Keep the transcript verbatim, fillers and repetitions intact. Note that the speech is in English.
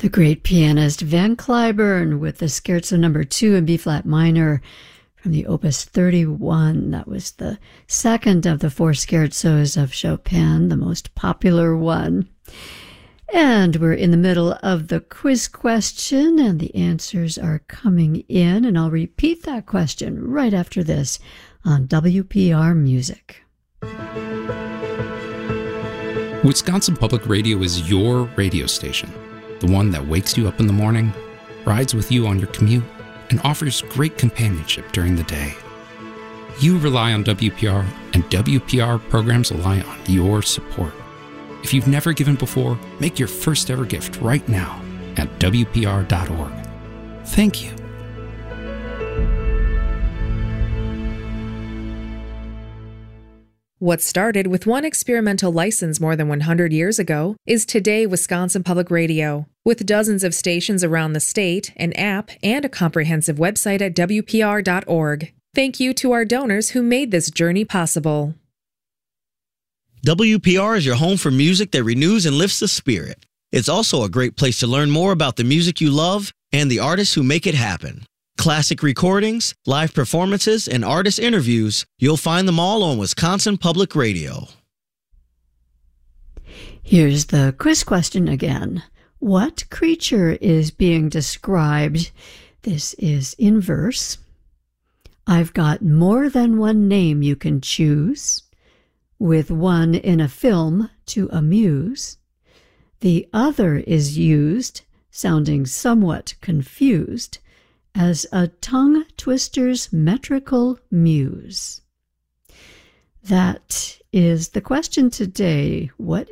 The great pianist Van Cliburn with the Scherzo number two in B-flat minor from the Opus thirty-one. That was the second of the four scherzos of Chopin, the most popular one. And we're in the middle of the quiz question, and the answers are coming in, and I'll repeat that question right after this on W P R Music. Wisconsin Public Radio is your radio station, the one that wakes you up in the morning, rides with you on your commute, and offers great companionship during the day. You rely on W P R, and W P R programs rely on your support. If you've never given before, make your first ever gift right now at W P R dot org. Thank you. What started with one experimental license more than one hundred years ago is today Wisconsin Public Radio. With dozens of stations around the state, an app, and a comprehensive website at W P R dot org. Thank you to our donors who made this journey possible. W P R is your home for music that renews and lifts the spirit. It's also a great place to learn more about the music you love and the artists who make it happen. Classic recordings, live performances, and artist interviews, you'll find them all on Wisconsin Public Radio. Here's the quiz question again. What creature is being described? This is in verse. I've got more than one name you can choose, with one in a film to amuse. The other is used, sounding somewhat confused, as a tongue twister's metrical muse. That is the question today. What